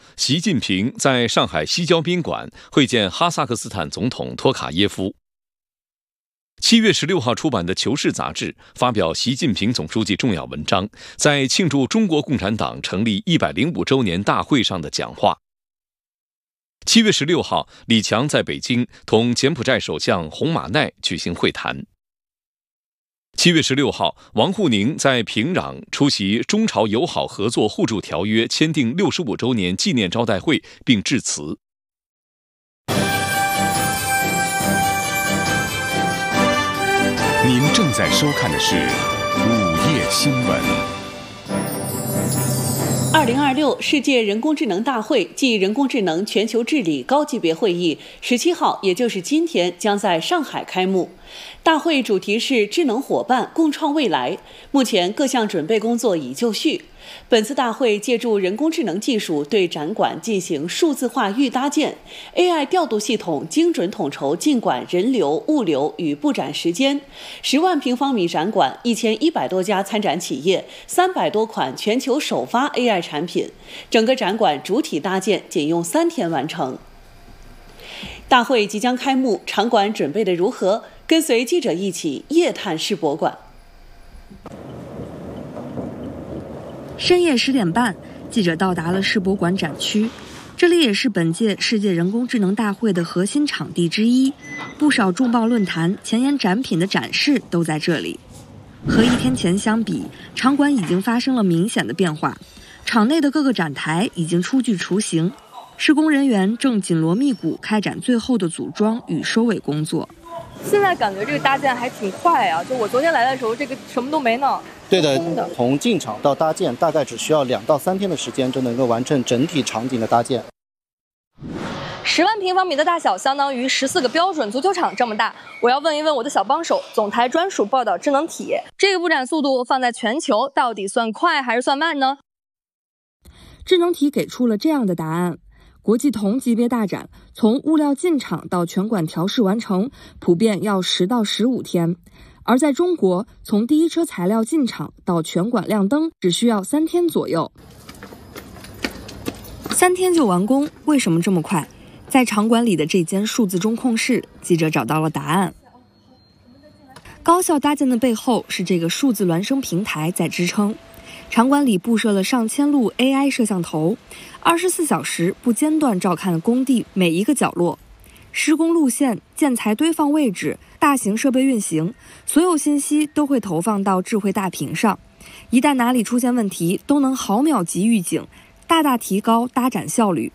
习近平在上海西郊宾馆会见哈萨克斯坦总统托卡耶夫。7月16号出版的《求是》杂志发表习近平总书记重要文章，在庆祝中国共产党成立105周年大会上的讲话。7月16号，李强在北京同柬埔寨首相洪马奈举行会谈。7月16号，王沪宁在平壤出席中朝友好合作互助条约签订65周年纪念招待会并致辞。 您正在收看的是午夜新闻。 2026世界人工智能大会暨人工智能全球治理高级别会议17号，也就是今天，将在上海开幕。大会主题是智能伙伴共创未来，目前各项准备工作已就绪。本次大会借助人工智能技术对展馆进行数字化预搭建 ，AI 调度系统精准统筹进馆人流、物流与布展时间。10万平方米展馆，1100多家参展企业，300多款全球首发 AI 产品，整个展馆主体搭建仅用3天完成。大会即将开幕，场馆准备的如何？跟随记者一起夜探世博馆。 深夜10点半，记者到达了世博馆展区，这里也是本届世界人工智能大会的核心场地之一，不少重磅论坛、前沿展品的展示都在这里。和1天前相比，场馆已经发生了明显的变化，场内的各个展台已经初具雏形，施工人员正紧锣密鼓开展最后的组装与收尾工作。 现在感觉这个搭建还挺快啊！就我昨天来的时候，这个什么都没呢。 对的，从进场到搭建大概只需要2到3天的时间就能够完成整体场景的搭建。 10万平方米的大小，相当于14个标准足球场这么大。我要问一问我的小帮手，总台专属报道智能体，这个布展速度放在全球到底算快还是算慢呢？ 智能体给出了这样的答案。国际同级别大展，从物料进场到全馆调试完成，普遍要10到15天。而在中国，从第一车材料进场到全馆亮灯，只需要3天左右。3天就完工，为什么这么快？在场馆里的这间数字中控室，记者找到了答案。高效搭建的背后是这个数字孪生平台在支撑。场馆里布设了上千路 AI 摄像头，24小时不间断照看工地每一个角落，施工路线、建材堆放位置、大型设备运行，所有信息都会投放到智慧大屏上。一旦哪里出现问题，都能毫秒级预警，大大提高搭展效率。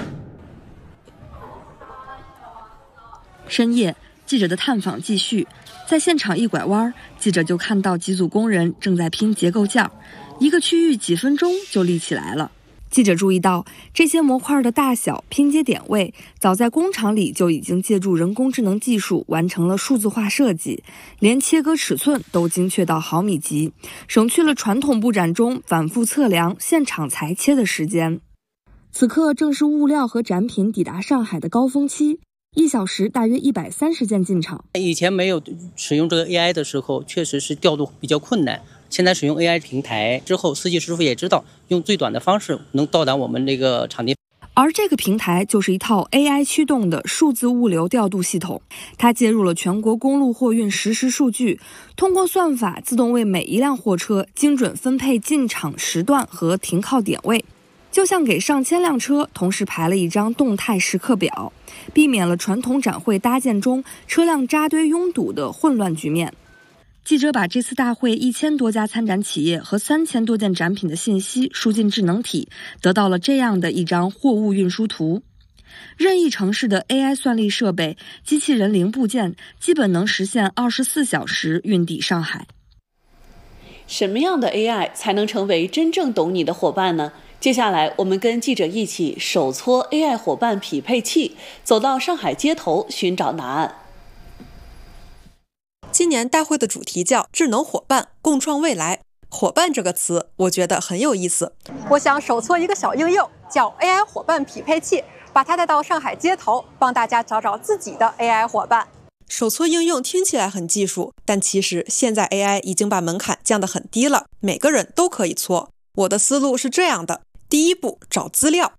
深夜，记者的探访继续，在现场一拐弯，记者就看到几组工人正在拼结构件，一个区域几分钟就立起来了。记者注意到，这些模块的大小、拼接点位，早在工厂里就已经借助人工智能技术完成了数字化设计，连切割尺寸都精确到毫米级，省去了传统布展中反复测量、现场裁切的时间。此刻正是物料和展品抵达上海的高峰期，1小时大约130件进场。 以前没有使用这个 AI 的时候，确实是调度比较困难。现在使用 AI 平台之后，司机师傅也知道用最短的方式能到达我们这个场地。 而这个平台就是一套 AI 驱动的数字物流调度系统，它接入了全国公路货运实时数据，通过算法自动为每一辆货车精准分配进场时段和停靠点位，就像给上千辆车同时排了一张动态时刻表，避免了传统展会搭建中车辆扎堆拥堵的混乱局面。记者把这次大会1000多家参展企业和3000多件展品的信息输进智能体，得到了这样的一张货物运输图。任意城市的 AI 算力设备、机器人零部件基本能实现24小时运抵上海。 什么样的 AI 才能成为真正懂你的伙伴呢？接下来我们跟记者一起手搓 AI 伙伴匹配器，走到上海街头寻找答案。 今年大会的主题叫智能伙伴共创未来。伙伴这个词我觉得很有意思， 我想手搓一个小应用叫 AI 伙伴匹配器，把它带到上海街头，帮大家找找自己的 AI 伙伴。 手搓应用听起来很技术，但其实现在 AI 已经把门槛降得很低了，每个人都可以搓。我的思路是这样的：第一步，找资料。